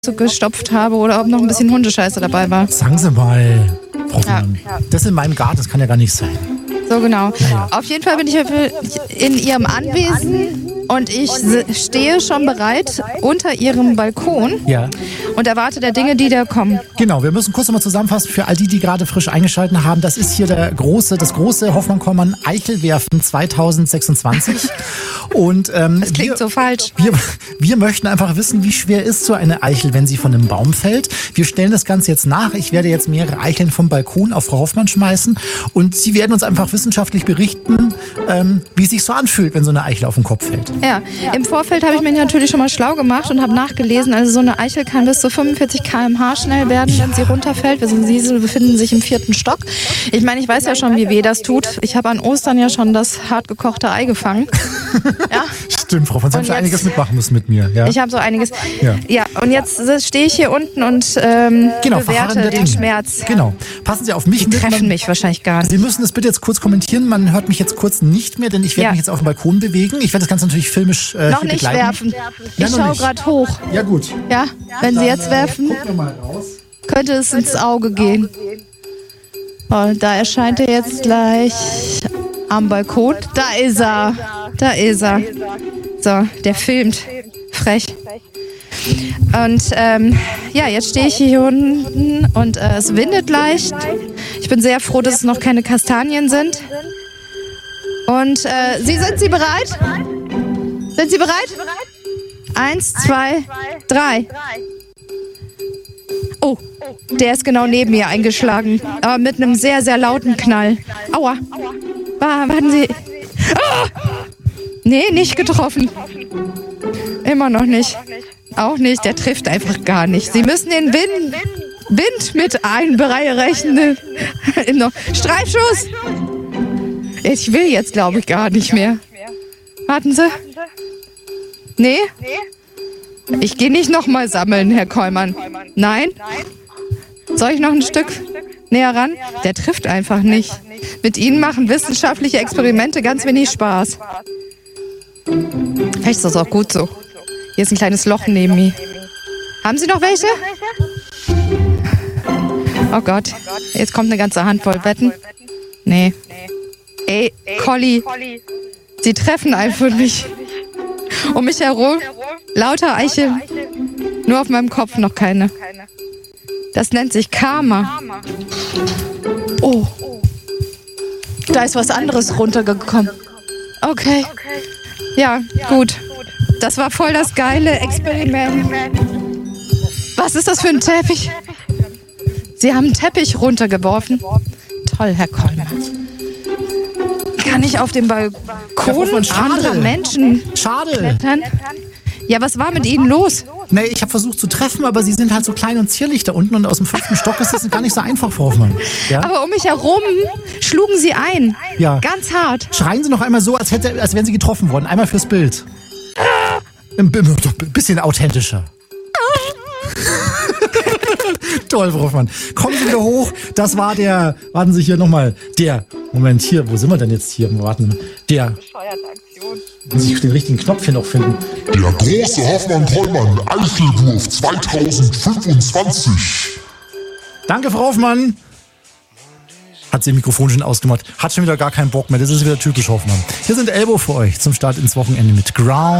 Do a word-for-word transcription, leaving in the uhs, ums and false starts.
gestopft habe oder ob noch ein bisschen Hundescheiße dabei war. Sagen Sie mal, Frau Ja. Mann, das in meinem Garten, das kann ja gar nicht sein. So genau. Naja. Auf jeden Fall bin ich in ihrem Anwesen und ich stehe schon bereit unter ihrem Balkon Ja. und erwarte der Dinge, die da kommen. Genau, wir müssen kurz nochmal zusammenfassen für all die, die gerade frisch eingeschaltet haben. Das ist hier der große, das große Hoffmann-Kollmann Eichelwerfen zwanzig sechsundzwanzig. Und ähm, Das klingt wir, so falsch. Wir, wir möchten einfach wissen, wie schwer ist so eine Eichel, wenn sie von einem Baum fällt. Wir stellen das Ganze jetzt nach. Ich werde jetzt mehrere Eicheln vom Balkon auf Frau Hoffmann schmeißen und Sie werden uns einfach wissenschaftlich berichten, ähm, wie es sich so anfühlt, wenn so eine Eichel auf den Kopf fällt. Ja, im Vorfeld habe ich mich natürlich schon mal schlau gemacht und habe nachgelesen. Also so eine Eichel kann bis zu fünfundvierzig Kilometer pro Stunde schnell werden, wenn sie runterfällt. Wir sind, sie befinden sich im vierten Stock. Ich meine, ich weiß ja schon, wie weh das tut. Ich habe an Ostern ja schon das hart gekochte Ei gefangen. Ja. Stimmt, Frau von Sie haben Und schon jetzt- einiges mitmachen müssen mit mir. Ja. Ich habe so einiges. Ja. Ja, und jetzt stehe ich hier unten und ähm, Genau, bewerte verharrende den Dinge. Schmerz. Genau. Passen Sie auf mich Die mit. treffen Man- mich wahrscheinlich gar nicht. Sie müssen das bitte jetzt kurz kommentieren. Man hört mich jetzt kurz nicht mehr, denn ich werde Ja. mich jetzt auf dem Balkon bewegen. Ich werde das Ganze natürlich filmisch äh, Noch hier nicht begleiten. werfen. Ja, Ich noch schaue nicht. gerade hoch. Ja gut. Ja, wenn Sie jetzt werfen, Gucken wir mal raus. könnte es ins Auge gehen. Und da erscheint er jetzt gleich am Balkon. Da ist er. Da ist er. So, der filmt. Frech. Und ähm, ja, jetzt stehe ich hier unten und äh, es windet leicht. Ich bin sehr froh, dass es noch keine Kastanien sind. Und äh, Sie, sind Sie bereit? Sind Sie bereit? Eins, zwei, drei. Oh, der ist genau neben mir eingeschlagen. Aber mit einem sehr, sehr lauten Knall. Aua. Wa- Warten Sie. Ah! Nee, nicht getroffen. Immer noch nicht. Auch nicht. Der trifft einfach gar nicht. Sie müssen den Wind, Wind mit einberechnen. Noch. Streifschuss. Ich will jetzt, glaube ich, gar nicht mehr. Warten Sie. Nee? Ich gehe nicht nochmal sammeln, Herr Kollmann. Nein? Soll ich noch ein Stück näher ran? Der trifft einfach nicht. Mit Ihnen machen wissenschaftliche Experimente ganz wenig Spaß. Vielleicht ist das auch gut so. Hier ist ein kleines Loch neben mir. Haben Sie noch welche? Oh Gott, jetzt kommt eine ganze Handvoll. Wetten? Nee. Ey, Colli, Sie treffen einfach nicht. Um mich herum lauter Eicheln. Nur auf meinem Kopf noch keine. Das nennt sich Karma. Oh. Da ist was anderes runtergekommen. Okay. Ja, gut. Das war voll das geile Experiment. Was ist das für ein Teppich? Sie haben einen Teppich runtergeworfen. Toll, Herr Kollmann. Kann ich auf dem Balkon Hoffmann, schade. anderer Menschen Schade. klettern? Ja, was war mit Ihnen los? Nee, ich habe versucht zu treffen, aber Sie sind halt so klein und zierlich da unten und aus dem fünften Stock ist das gar nicht so einfach, Frau Hoffmann. Ja? Aber um mich herum schlugen Sie ein. Ja. Ganz hart. Schreien Sie noch einmal so, als, hätte, als wären Sie getroffen worden. Einmal fürs Bild. Ein bi- bisschen authentischer. Toll, Frau Hoffmann. Kommen Sie wieder hoch. Das war der, warten Sie hier nochmal, der, Moment, hier, wo sind wir denn jetzt hier? Warten, der, muss ich den richtigen Knopf hier noch finden. Der große Hoffmann-Kollmann Eichelwurf zwanzig fünfundzwanzig. Danke, Frau Hoffmann. Hat sie ihr Mikrofon schon ausgemacht. Hat schon wieder gar keinen Bock mehr. Das ist wieder typisch Hoffmann. Hier sind Elbow für euch zum Start ins Wochenende mit Ground.